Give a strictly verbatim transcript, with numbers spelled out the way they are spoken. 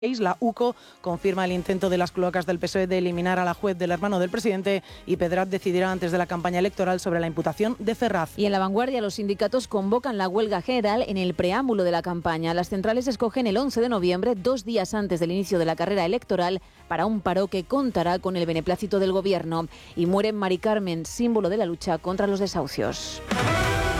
La UCO confirma el intento de las cloacas del P S O E de eliminar a la juez del hermano del presidente y Pedraz decidirá antes de la campaña electoral sobre la imputación de Ferraz. Y en La Vanguardia, los sindicatos convocan la huelga general en el preámbulo de la campaña. Las centrales escogen el once de noviembre, dos días antes del inicio de la carrera electoral, para un paro que contará con el beneplácito del gobierno. Y muere Mari Carmen, símbolo de la lucha contra los desahucios.